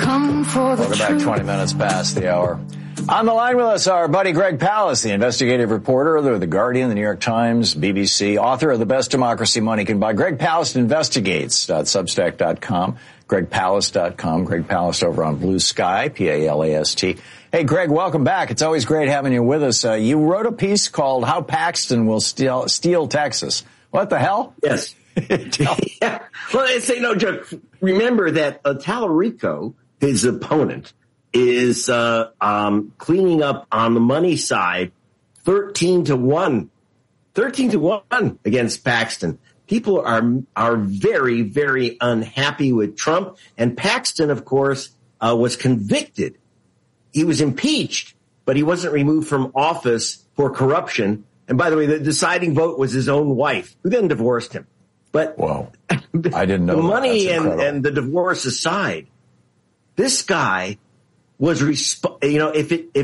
Welcome back, 20 minutes past the hour. On the line with us, our buddy Greg Palast, the investigative reporter of The Guardian, The New York Times, BBC, author of The Best Democracy Money Can Buy. Greg Palast Investigates.substack.com, GregPalast.com, Greg Palast over on Blue Sky, P-A-L-A-S-T. Hey, Greg, welcome back. It's always great having you with us. You wrote a piece called How Paxton Will Steal Texas. What the hell? Yes. Yeah. Well, it's no joke. Remember that Tallarico, his opponent, is cleaning up on the money side 13-1 against Paxton. People are very, very unhappy with Trump. And Paxton, of course, was convicted. He was impeached, but he wasn't removed from office for corruption. And by the way, the deciding vote was his own wife, who then divorced him. But whoa, I didn't know the money that. and the divorce aside, this guy was if